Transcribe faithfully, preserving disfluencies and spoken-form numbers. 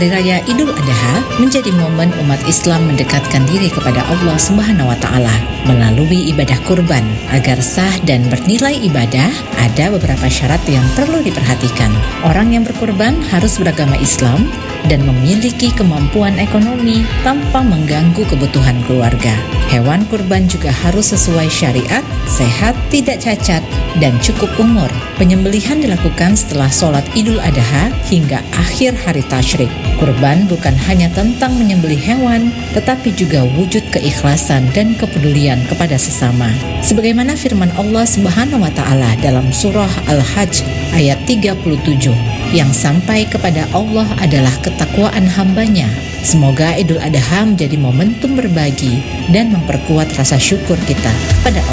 Hari Raya Idul Adha menjadi momen umat Islam mendekatkan diri kepada Allah Subhanahu wa Ta'ala melalui ibadah kurban. Agar sah dan bernilai ibadah, ada beberapa syarat yang perlu diperhatikan. Orang yang berkurban harus beragama Islam dan memiliki kemampuan ekonomi tanpa mengganggu kebutuhan keluarga. Hewan kurban juga harus sesuai syariat, sehat, tidak cacat, dan cukup umur. Penyembelihan dilakukan setelah sholat Idul Adha hingga akhir hari tasyrik. Kurban bukan hanya tentang menyembelih hewan, tetapi juga wujud keikhlasan dan kepedulian kepada sesama. Sebagaimana firman Allah Subhanahu wa Ta'ala dalam surah Al-Hajj ayat tiga puluh tujuh, yang sampai kepada Allah adalah ketakwaan hambanya. Semoga Idul Adha menjadi momentum berbagi dan memperkuat rasa syukur kita pada